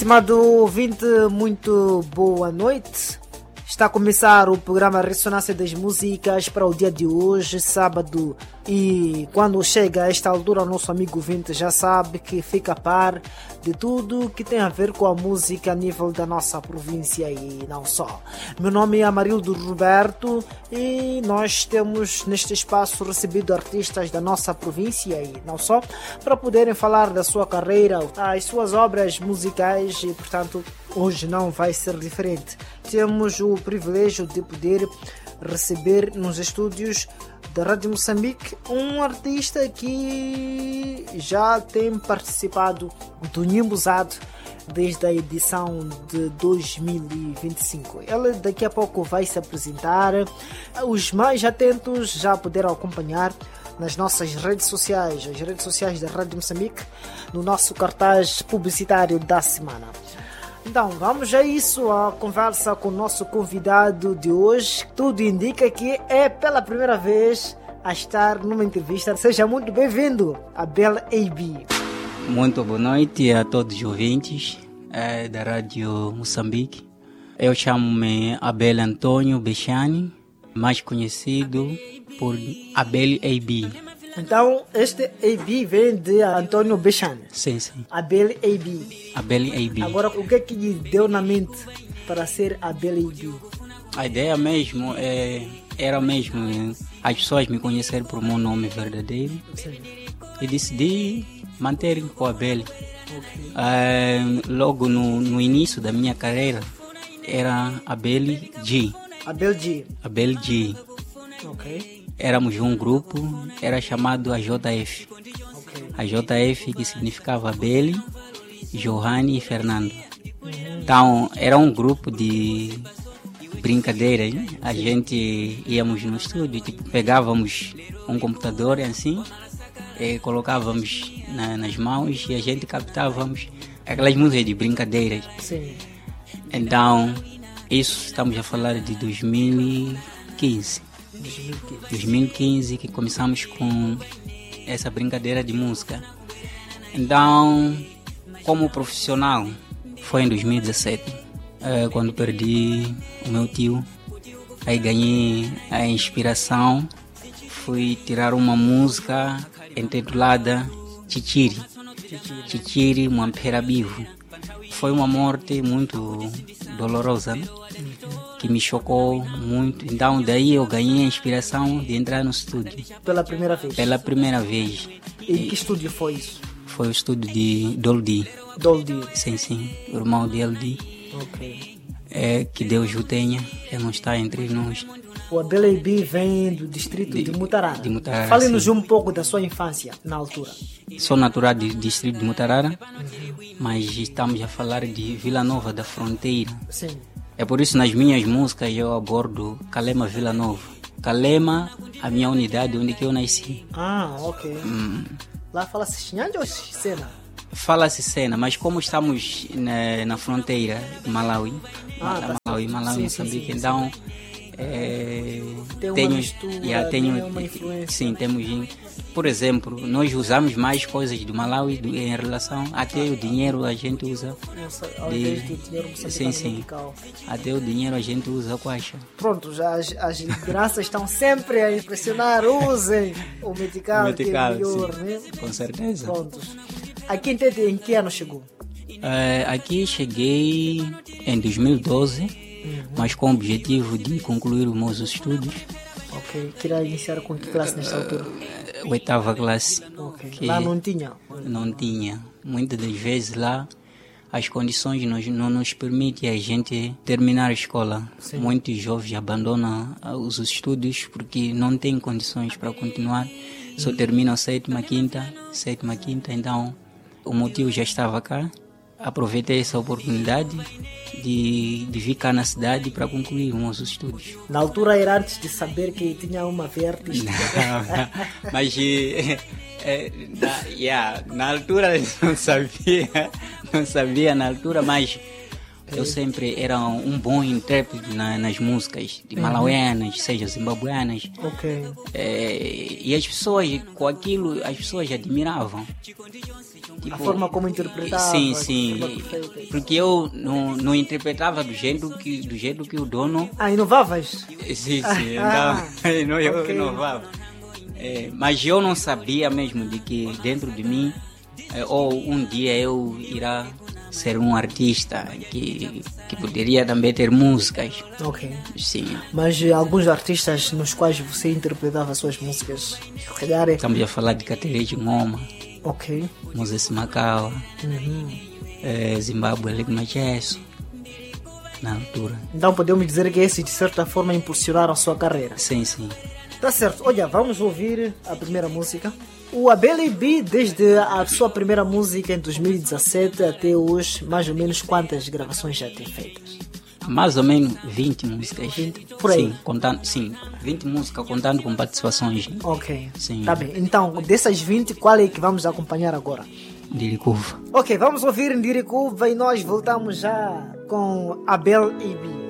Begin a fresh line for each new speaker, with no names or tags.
Estimado ouvinte, muito boa noite. Está a começar o programa Ressonância das Músicas para o dia de hoje, sábado. E quando chega a esta altura, o nosso amigo ouvinte já sabe que fica a par de tudo que tem a ver com a música a nível da nossa província e não só. Meu nome é Amarildo Roberto e nós temos neste espaço recebido artistas da nossa província e não só, para poderem falar da sua carreira, as suas obras musicais e, portanto, hoje não vai ser diferente. Temos o privilégio de poder receber nos estúdios da Rádio Moçambique um artista que já tem participado do Nimbuzado desde a edição de 2025. Ele daqui a pouco vai se apresentar. Os mais atentos já puderam acompanhar nas nossas redes sociais, as redes sociais da Rádio Moçambique, no nosso cartaz publicitário da semana. Então, vamos a isso, a conversa com o nosso convidado de hoje. Tudo indica que é pela primeira vez a estar numa entrevista. Seja muito bem-vindo, Abel AB.
Muito boa noite a todos os ouvintes da Rádio Moçambique. Eu chamo-me Abel Antônio Bechani, mais conhecido por Abel AB.
Então, este AB vem de Antônio Bechani.
Sim, sim.
Abel AB.
Abel AB.
Agora, o que é que lhe deu na mente para ser Abel AB?
A ideia mesmo era mesmo as pessoas me conhecerem por meu nome verdadeiro.
Sim.
E decidi manter com Abel.
Okay.
Logo no início da minha carreira, era Abel G.
Abel G.
Abel G.
Ok.
Éramos um grupo, era chamado AJF.
Okay.
AJF, que significava Abel, Johanny e Fernando. Então, era um grupo de brincadeiras, né? A gente íamos no estúdio, pegávamos um computador assim, e colocávamos nas mãos e a gente captávamos aquelas músicas de brincadeiras.
Sim.
Então, isso estamos a falar de 2015. 2015 que começamos com essa brincadeira de música. Então, como profissional, foi em 2017, quando perdi o meu tio. Aí ganhei a inspiração, fui tirar uma música intitulada Chichiri. Chichiri Mwampera Bivu. Foi uma morte muito dolorosa, né? Que me chocou muito. Então daí eu ganhei a inspiração de entrar no estúdio.
Pela primeira vez?
Pela primeira vez.
E que estúdio foi isso?
Foi o estúdio de Doldi.
Doldi?
Sim, sim. O irmão de LD.
Ok.
Que Deus o tenha. Ele não está entre nós.
O Abel AB vem do distrito de Mutarara.
De Mutarara.
Fale-nos um pouco da sua infância na altura.
Sou natural do distrito de Mutarara, mas estamos a falar de Vila Nova da Fronteira.
Sim.
É por isso nas minhas músicas eu abordo Calema Vila Nova. Calema, a minha unidade onde que eu nasci.
Ah, ok. Lá fala-se Xinhande ou Sena?
Fala-se Sena, mas como estamos na fronteira Malawi, Malawi,
sim,
Moçambique,
sim,
então
tem uma mistura, tem uma influência.
Sim, temos. Por exemplo, nós usamos mais coisas do Malawi em relação até o dinheiro a gente usa.
Ao invés do dinheiro
sim. Até o dinheiro a gente usa quaixa.
Pronto, já as lideranças estão sempre a impressionar. Usem o metical, que é melhor, né?
Com certeza.
Prontos. Aqui em que ano chegou?
Aqui cheguei em 2012. Mas com o objetivo de concluir os meus estudos.
Ok. Queria iniciar com que classe nesta altura?
8ª classe.
Okay. Lá não tinha? Não
tinha. Muitas das vezes lá as condições não nos permitem a gente terminar a escola. Sim. Muitos jovens abandonam os estudos porque não têm condições para continuar. Só terminam a sétima, quinta. Então o motivo já estava cá. Aproveitei essa oportunidade de vir cá na cidade para concluir os meus estudos.
Na altura era antes de saber que tinha uma veia artística.
Mas na altura não sabia na altura, mas Eu sempre era um bom intérprete nas músicas de malauianas, seja zimbabuanas.
Ok.
E as pessoas, com aquilo, as pessoas admiravam.
A forma como interpretava.
Sim. Porque eu não interpretava do jeito que o dono...
inovavas?
Sim. Então, eu inovava. Mas eu não sabia mesmo de que dentro de mim, ou um dia eu irá ser um artista que poderia também ter músicas.
Ok.
Sim.
Mas alguns artistas nos quais você interpretava suas músicas, se calhar
estamos a falar de Caterete Ngoma.
Ok.
Moses Makawa. Zimbabwe League Machesso. Na altura.
Então podemos dizer que esses de certa forma impulsionaram a sua carreira.
Sim.
Tá certo. Olha, vamos ouvir a primeira música. O Abel B, desde a sua primeira música em 2017 até hoje, mais ou menos quantas gravações já tem feitas?
Mais ou menos 20 músicas.
20, por aí?
Sim, 20 músicas contando com participações.
Ok.
Sim.
Tá bem. Então, dessas 20, qual é que vamos acompanhar agora?
Ndiricuva.
Ok, vamos ouvir Ndiricuva e nós voltamos já com Abel B.